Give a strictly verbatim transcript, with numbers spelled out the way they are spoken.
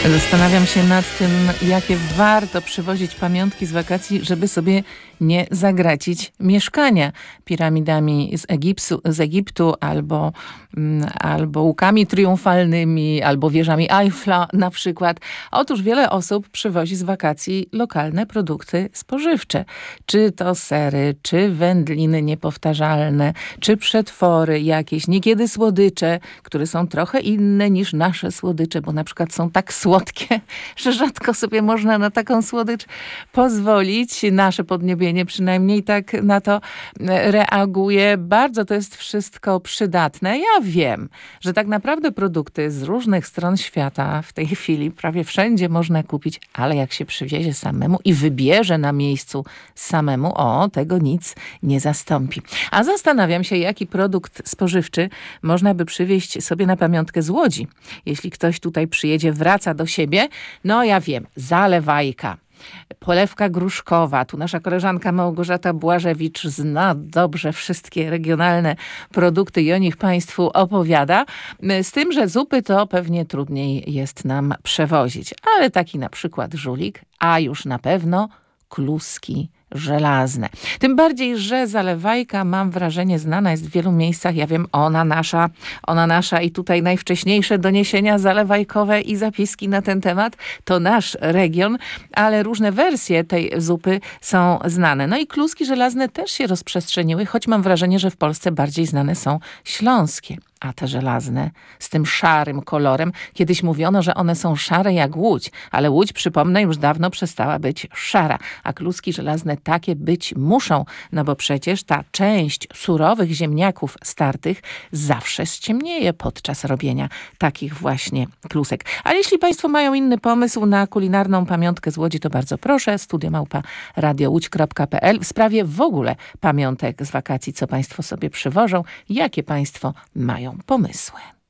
Zastanawiam się nad tym, jakie warto przywozić pamiątki z wakacji, żeby sobie nie zagracić mieszkania piramidami z Egiptu, z Egiptu albo, mm, albo łukami triumfalnymi, albo wieżami Eiffla na przykład. Otóż wiele osób przywozi z wakacji lokalne produkty spożywcze. Czy to sery, czy wędliny niepowtarzalne, czy przetwory jakieś, niekiedy słodycze, które są trochę inne niż nasze słodycze, bo na przykład są tak słodkie, że rzadko sobie można na taką słodycz pozwolić. Nasze podniebienie przynajmniej tak na to reaguje. Bardzo to jest wszystko przydatne. Ja wiem, że tak naprawdę produkty z różnych stron świata w tej chwili prawie wszędzie można kupić, ale jak się przywiezie samemu i wybierze na miejscu samemu, o, tego nic nie zastąpi. A zastanawiam się, jaki produkt spożywczy można by przywieźć sobie na pamiątkę z Łodzi. Jeśli ktoś tutaj przyjedzie, wraca do siebie, no ja wiem, zalewajka. Polewka gruszkowa. Tu nasza koleżanka Małgorzata Błażewicz zna dobrze wszystkie regionalne produkty i o nich Państwu opowiada. Z tym, że zupy to pewnie trudniej jest nam przewozić. Ale taki na przykład żulik, a już na pewno kluski żelazne. Tym bardziej, że zalewajka, mam wrażenie, znana jest w wielu miejscach. Ja wiem, ona nasza, ona nasza i tutaj najwcześniejsze doniesienia zalewajkowe i zapiski na ten temat to nasz region, ale różne wersje tej zupy są znane. No i kluski żelazne też się rozprzestrzeniły, choć mam wrażenie, że w Polsce bardziej znane są śląskie. A te żelazne z tym szarym kolorem. Kiedyś mówiono, że one są szare jak łódź, ale łódź, przypomnę, już dawno przestała być szara. A kluski żelazne takie być muszą, no bo przecież ta część surowych ziemniaków startych zawsze ściemnieje podczas robienia takich właśnie klusek. A jeśli Państwo mają inny pomysł na kulinarną pamiątkę z Łodzi, to bardzo proszę, studio małpa radiołódź kropka pe el w sprawie w ogóle pamiątek z wakacji, co Państwo sobie przywożą, jakie Państwo mają pomysły.